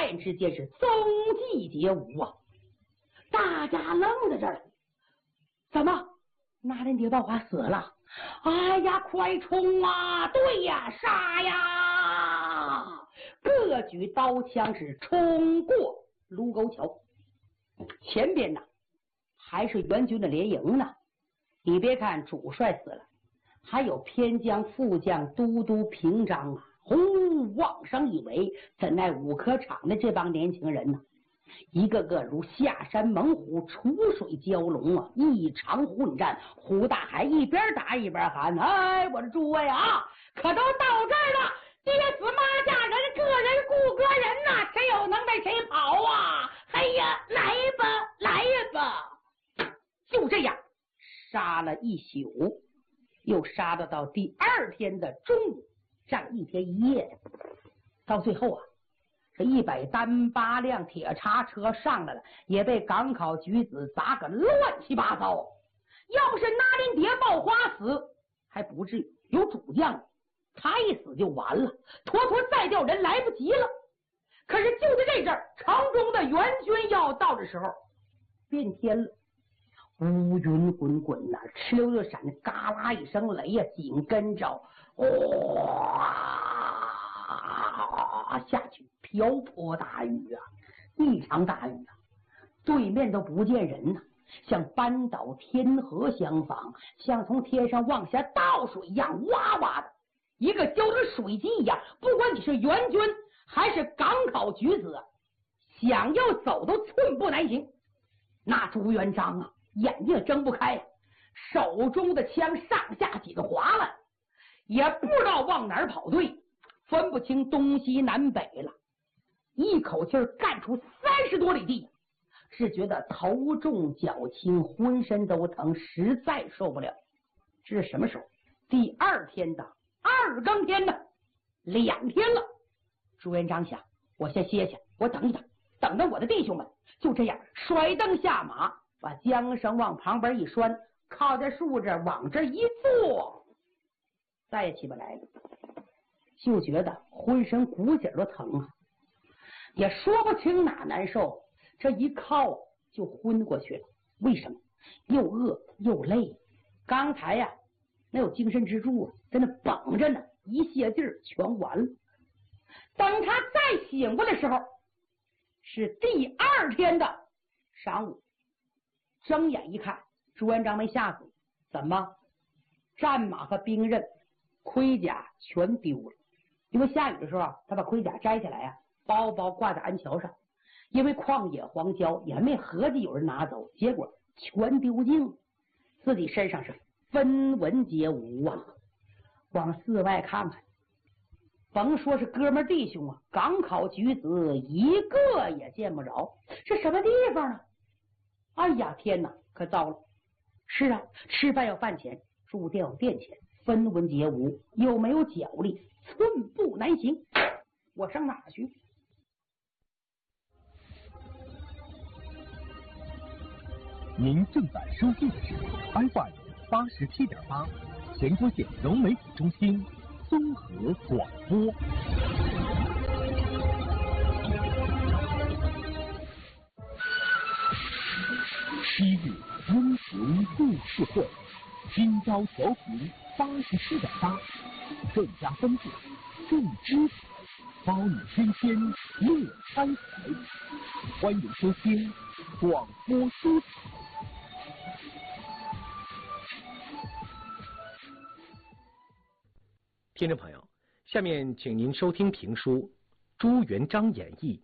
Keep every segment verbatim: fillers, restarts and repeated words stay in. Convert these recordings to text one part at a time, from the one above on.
然之间是踪迹皆无啊！大家愣在这儿了，怎么？拿人谍报花死了？哎呀，快冲啊！对呀，杀呀！各举刀枪是冲过卢沟桥。前边呢还是援军的连营呢。你别看主帅死了，还有偏将、副将、都督、平章啊，呼往上一围，怎奈五科场的这帮年轻人呢，一个个如下山猛虎，楚水蛟龙啊！一场混战，胡大海一边打一边喊：“哎，我的诸位啊，可都到这儿了！爹死妈嫁人，个人顾个人呐、啊，谁有能耐谁跑啊！哎呀，来吧，来吧！”就这样杀了一宿，又杀得到第二天的中午，战一天一夜。到最后啊，这一百单八辆铁叉车上来了，也被赶考举子砸个乱七八糟。要是拿林谍报花死，还不至于有主将，他一死就完了，妥妥再调人来不及了。可是就在这阵儿，城中的援军要到的时候，变天了，乌云滚滚呐、啊，哧溜溜闪，嘎啦一声雷呀、啊，紧跟着哗下去，瓢泼大雨啊，一场大雨啊，对面都不见人呐、啊，像扳倒天河相仿，像从天上往下倒水一样，哇哇的，一个浇成水机一样。不管你是援军还是赶考举子，想要走都寸步难行。那朱元璋啊，眼睛睁不开呀、啊，手中的枪上下几个划了，也不知道往哪儿跑对，分不清东西南北了，一口气干出三十多里地，是觉得头重脚轻，浑身都疼，实在受不了。这是什么时候？第二天的二更天呢，两天了。朱元璋想，我先歇歇，我等一等，等着我的弟兄们。就这样甩蹬下马，把缰绳往旁边一拴，靠在树这往这一坐，再也起不来了，就觉得浑身骨节都疼啊，也说不清哪难受，这一靠就昏过去了。为什么？又饿又累，刚才呀、啊、那有精神支柱啊，在那绷着呢，一泄劲儿全完了。等他再醒过来的时候，是第二天的晌午，睁眼一看，朱元璋没吓死，怎么？战马和兵刃、盔甲全丢了。因为下雨的时候啊，他把盔甲摘下来啊，包包挂在鞍桥上。因为旷野荒郊，也没合计有人拿走，结果全丢尽了，自己身上是分文皆无啊！往四外看看，甭说是哥们弟兄啊，赶考举子一个也见不着，这什么地方呢？哎呀天哪，可糟了！是啊，吃饭要饭钱，住店要店钱，分文皆无，又没有脚力，寸步难行，我上哪去？ 您正在收听的是 F M 八十七点八，全国县融媒体中心综合广播。七日温情故事会，今朝调频八十七点八，更加丰富，更知识，包你天天乐开怀。欢迎收听广播书场。听众朋友，下面请您收听评书《朱元璋演义》。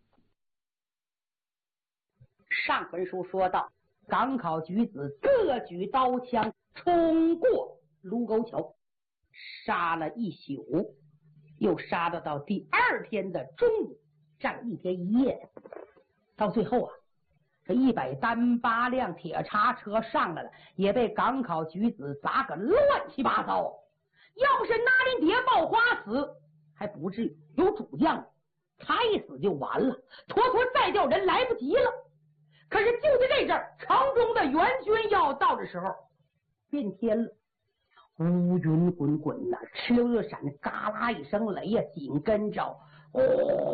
上回书说到，赶考举子各举刀枪冲过卢沟桥，杀了一宿，又杀得到第二天的中午，战一天一夜。到最后啊，这一百单八辆铁叉车上来了，也被赶考举子砸个乱七八糟。要是拿林谍报花死，还不至于有主将，他一死就完了，妥妥再调人来不及了。可是就在这阵儿，城中的援军要到的时候，变天了，乌云滚滚呐、啊，哧溜溜闪，嘎啦一声雷呀、啊，紧跟着哦。